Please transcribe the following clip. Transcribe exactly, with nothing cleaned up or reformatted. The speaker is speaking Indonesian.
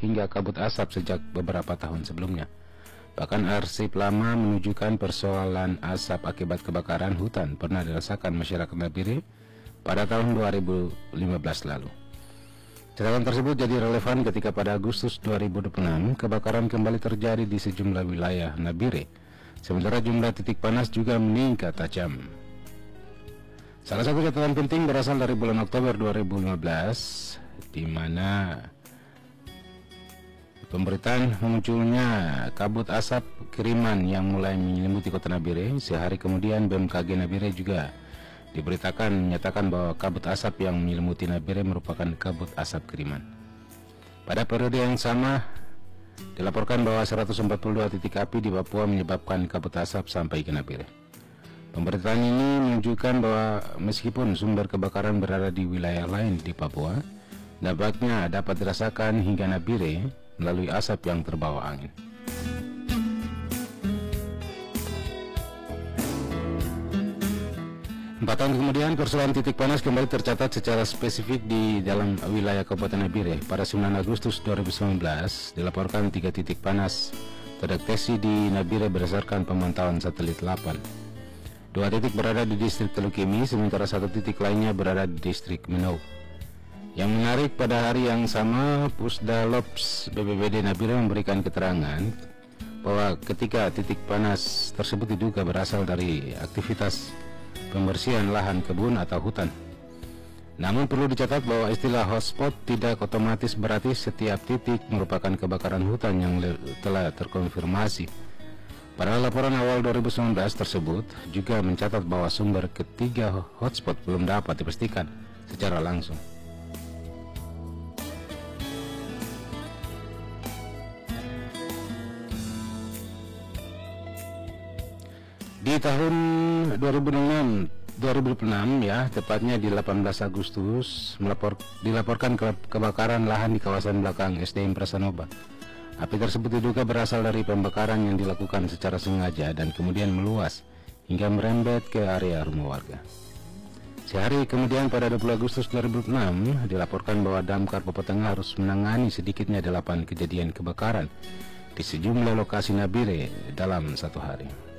hingga kabut asap sejak beberapa tahun sebelumnya. Bahkan arsip lama menunjukkan persoalan asap akibat kebakaran hutan pernah dirasakan masyarakat Nabire pada tahun dua ribu lima belas lalu. Catatan tersebut jadi relevan ketika pada Agustus dua ribu dua puluh enam kebakaran kembali terjadi di sejumlah wilayah Nabire, sementara jumlah titik panas juga meningkat tajam. Salah satu catatan penting berasal dari bulan Oktober dua ribu lima belas, di mana pemberitaan munculnya kabut asap kiriman yang mulai menyelimuti kota Nabire. Sehari kemudian B M K G Nabire juga diberitakan menyatakan bahwa kabut asap yang menyelimuti Nabire merupakan kabut asap kiriman. Pada periode yang sama dilaporkan bahwa seratus empat puluh dua titik api di Papua menyebabkan kabut asap sampai ke Nabire. Pemberitaan ini menunjukkan bahwa meskipun sumber kebakaran berada di wilayah lain di Papua, dampaknya dapat dirasakan hingga Nabire melalui asap yang terbawa angin. Empat tahun kemudian, persoalan titik panas kembali tercatat secara spesifik di dalam wilayah Kabupaten Nabire. Pada sembilan Agustus dua ribu sembilan belas, dilaporkan tiga titik panas terdeteksi di Nabire berdasarkan pemantauan satelit delapan. Dua titik berada di distrik Telukimi, sementara satu titik lainnya berada di distrik Menou. Yang menarik, pada hari yang sama, Pusdalops B P B D Nabire memberikan keterangan bahwa ketika titik panas tersebut diduga berasal dari aktivitas pembersihan lahan kebun atau hutan. Namun perlu dicatat bahwa istilah hotspot tidak otomatis berarti setiap titik merupakan kebakaran hutan yang telah terkonfirmasi. Pada laporan awal dua ribu sembilan belas tersebut juga mencatat bahwa sumber ketiga hotspot belum dapat dipastikan secara langsung. Di tahun dua ribu enam, dua ribu enam ya, tepatnya di delapan belas Agustus, melapor, dilaporkan ke, kebakaran lahan di kawasan belakang S D M Prasanova. Api tersebut diduga berasal dari pembakaran yang dilakukan secara sengaja dan kemudian meluas hingga merembet ke area rumah warga. Sehari kemudian pada dua puluh Agustus dua ribu enam, dilaporkan bahwa Damkar Papua Tengah harus menangani sedikitnya delapan kejadian kebakaran di sejumlah lokasi Nabire dalam satu hari.